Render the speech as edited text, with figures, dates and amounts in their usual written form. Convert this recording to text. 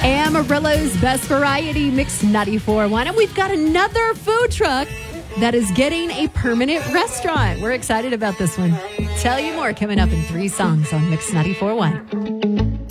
Amarillo's Best Variety Mix 94.1. And we've got another food truck that is getting a permanent restaurant. We're excited about this one. Tell you more coming up in 3 songs on Mix 94.1.